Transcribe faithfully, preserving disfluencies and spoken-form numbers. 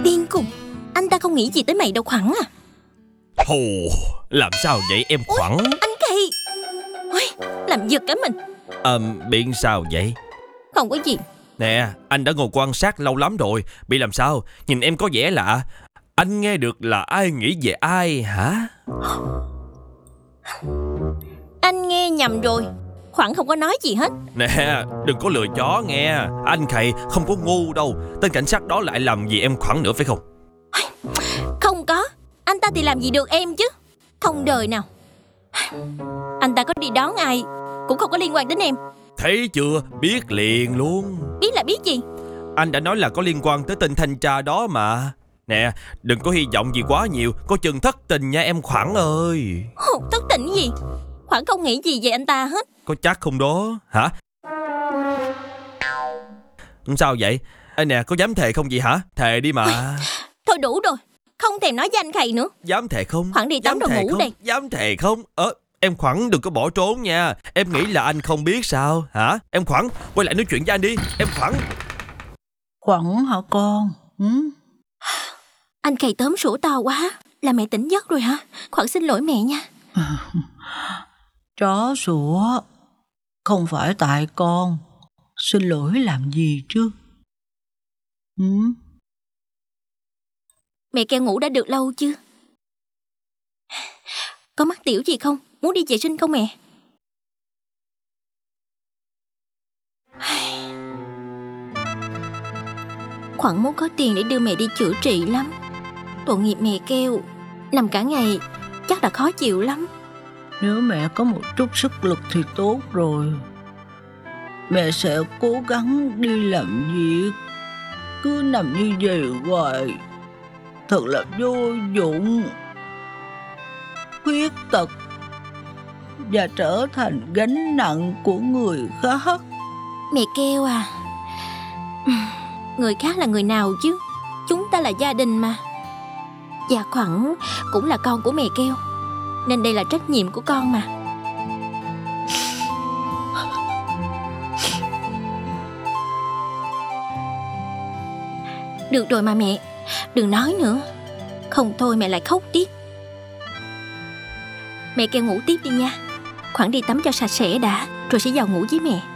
Điên khùng, anh ta không nghĩ gì tới mày đâu Khoản à. Hù, làm sao vậy em Khoản? Ôi, anh Kỳ. Ôi, làm giật cả mình. Ờ, bị sao vậy? Không có gì. Nè, anh đã ngồi quan sát lâu lắm rồi. Bị làm sao? Nhìn em có vẻ lạ. Anh nghe được là ai nghĩ về ai hả? Anh nghe nhầm rồi. Khoản không có nói gì hết. Nè, đừng có lừa chó nghe. Anh Khầy không có ngu đâu. Tên cảnh sát đó lại làm gì em Khoản nữa phải không? Không có. Anh ta thì làm gì được em chứ. Không đời nào. Anh ta có đi đón ai cũng không có liên quan đến em. Thấy chưa? Biết liền luôn. Biết là biết gì? Anh đã nói là có liên quan tới tên thanh tra đó mà. Nè, đừng có hy vọng gì quá nhiều. Có chừng thất tình nha em Khoản ơi. Ồ, thất tình gì? Khoản không nghĩ gì về anh ta hết. Có chắc không đó? Hả? Sao vậy? Ê nè, có dám thề không gì hả? Thề đi mà. Thôi đủ rồi. Không thèm nói với anh Khầy nữa. Dám thề không? Khoản đi tắm rồi ngủ không? đây. Dám thề không? Ờ, em Khoản đừng có bỏ trốn nha. Em nghĩ là anh không biết sao? Hả? Em Khoản, quay lại nói chuyện với anh đi. Em Khoản. Khoản hả con? Ừ? Anh Khầy tóm sủa to quá. Là mẹ tỉnh giấc rồi hả? Khoản xin lỗi mẹ nha. Chó sủa. Không phải tại con. Xin lỗi làm gì chứ? Ừ? Mẹ kêu ngủ đã được lâu chưa? Có mắc tiểu gì không? Muốn đi vệ sinh không mẹ? Khoản muốn có tiền để đưa mẹ đi chữa trị lắm. Tội nghiệp mẹ kêu. Nằm cả ngày chắc là khó chịu lắm. Nếu mẹ có một chút sức lực thì tốt rồi. Mẹ sẽ cố gắng đi làm việc. Cứ nằm như vậy hoài thật là vô dụng. Khuyết tật và trở thành gánh nặng của người khác. Mẹ kêu à, người khác là người nào chứ? Chúng ta là gia đình mà. Và Khoản cũng là con của mẹ kêu, nên đây là trách nhiệm của con mà. Được rồi mà mẹ, đừng nói nữa. Không thôi mẹ lại khóc tiếp. Mẹ kêu ngủ tiếp đi nha. Khoản đi tắm cho sạch sẽ đã, rồi sẽ vào ngủ với mẹ.